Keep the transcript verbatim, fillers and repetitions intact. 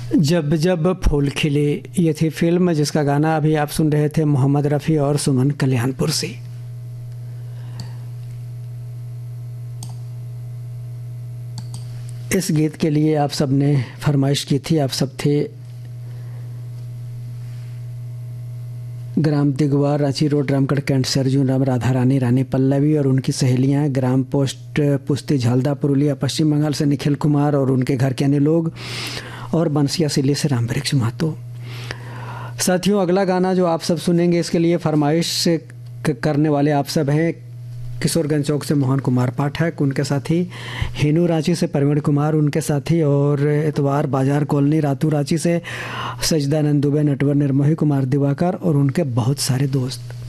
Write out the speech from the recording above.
जब जब फूल खिले, ये थी फिल्म जिसका गाना अभी आप सुन रहे थे मोहम्मद रफ़ी और सुमन कल्याणपुर से। इस गीत के लिए आप सब ने फरमाइश की थी। आप सब थे ग्राम दिगवार, रांची रोड, रामगढ़ कैंट से अर्जुन राम, राधा रानी, रानी पल्लवी और उनकी सहेलियां, ग्राम पोस्ट पुस्ती झालदा, पुरुलिया, पश्चिम बंगाल से निखिल कुमार और उनके घर के अन्य लोग, और बंसिया सिल्ली से राम वृक्ष महतो। साथियों, अगला गाना जो आप सब सुनेंगे इसके लिए फरमाइश करने वाले आप सब हैं किशोरगंज चौक से मोहन कुमार पाठक, उनके साथी हेनू रांची से प्रवीण कुमार, उनके साथी और इतवार बाजार कॉलोनी रातू रांची से सजदानंद दुबे, नटवर निर्मोही कुमार दिवाकर और उनके बहुत सारे दोस्त।